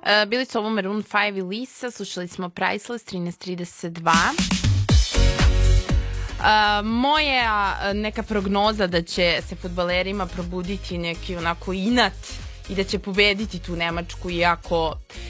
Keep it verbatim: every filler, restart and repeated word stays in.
Bili su ovo Maroon five i Lisa, slušali smo Priceless, trinaest trideset dva. Moja neka prognoza da će se fudbalerima probuditi neki onako inat i da će pobediti tu Nemačku, iako